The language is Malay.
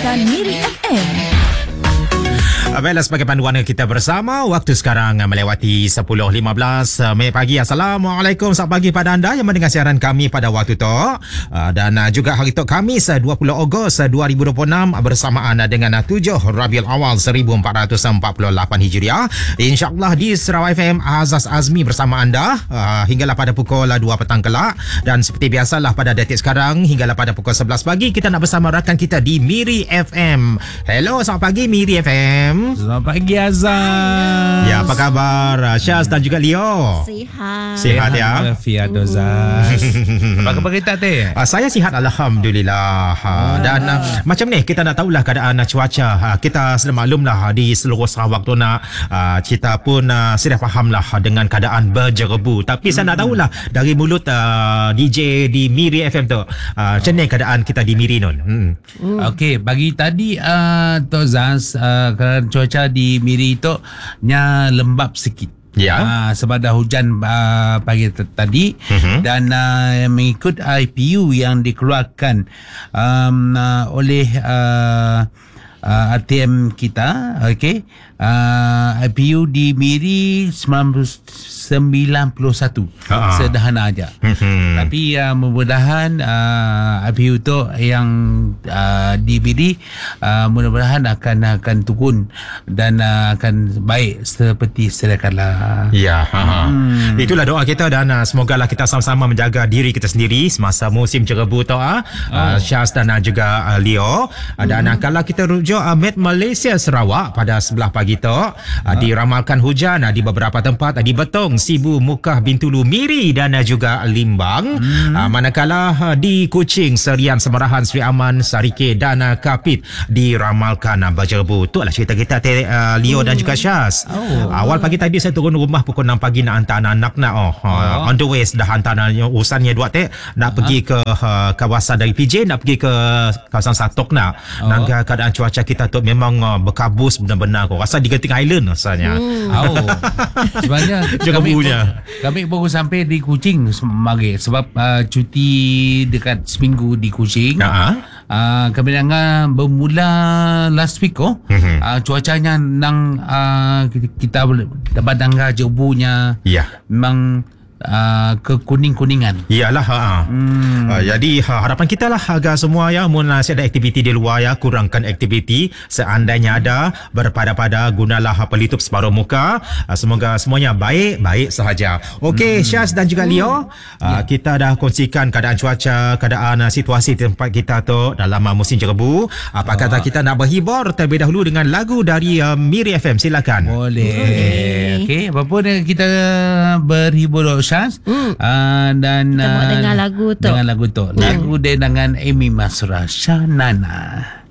dengarkan Miri FM. Baiklah, sebagai panduan kita bersama, waktu sekarang melewati 10.15 Mei pagi. Assalamualaikum, selamat pagi pada anda yang mendengar siaran kami pada waktu itu. Dan juga hari itu Khamis 20 Ogos 2026 bersamaan dengan 7 Rabiul Awal 1448 Hijriah. InsyaAllah di Sarawak FM Azaz Azmi bersama anda hinggalah pada pukul 2 petang kelak. Dan seperti biasalah pada detik sekarang hinggalah pada pukul 11 pagi kita nak bersama rakan kita di Miri FM. Hello, selamat pagi Miri FM. Selamat pagi Azam. Ya, apa khabar Syaz dan juga Leo? Sihat ya. Fiat Azam. Apa khabar kita teh? Saya sihat alhamdulillah. Dan macam ni kita nak tahulah keadaan cuaca. Kita sudah maklumlah di seluruh Sarawak tu nak kita pun sudah fahamlah dengan keadaan berjerebu. Tapi saya nak tahulah dari mulut DJ di Miri FM tu, macam ni keadaan kita di Miri nun. Okey, pagi tadi Tok Zaz, cuaca di Miri tu nya lembap sikit. Ya. Sebab dah hujan pagi tadi. Dan mengikut IPU yang dikeluarkan oleh RTM kita, okey, IPU di Miri 91 sederhana aja. Tapi mudah-mudahan IPU tu yang di Miri mudah-mudahan akan turun dan akan baik seperti sedia kala. Ya. Itulah doa kita dan semogalah kita sama-sama menjaga diri kita sendiri semasa musim jerebu tu. Syaz dan juga Leo. Dan kalau kita rujuk Met Malaysia Sarawak pada sebelah pagi tu, diramalkan hujan di beberapa tempat di Betong, Sibu, Mukah, Bintulu, Miri dan juga Limbang. Manakala di Kuching, Serian, Semerahan, Seri Aman, Sarike dan Kapit diramalkan berjerebu. Itulah cerita kita Leo dan juga Syaz. Awal pagi tadi saya turun rumah pukul 6 pagi nak hantar anak nak on the way dah hantar urusannya dua nak pergi ke kawasan dari PJ, nak pergi ke kawasan Satok nak. Nangga keadaan cuaca kita tu memang berkabus benar-benar. Kau rasa di Genting Island rasanya. Sebenarnya kami baru sampai di Kuching sebab cuti dekat seminggu di Kuching. Kami dengar bermula last week cuacanya nang kita dapat dengar jebunya. Memang kekuning-kuningan. Iyalah. Jadi harapan kita lah agar semua mun ada aktiviti di luar kurangkan aktiviti, seandainya ada berpada-pada gunalah pelitup separuh muka. Semoga semuanya baik-baik sahaja. Okey, Syaz dan juga Leo, kita dah kongsikan keadaan cuaca, keadaan situasi tempat kita tu dalam musim jerebu. Apa kata kita nak berhibur terlebih dahulu dengan lagu dari Miri FM? Silakan. Boleh. Okey, apa pun kita berhibur Syaz, dan kita buat dengan lagu tu. Lagu dia dengan Amy Masra, Shanana.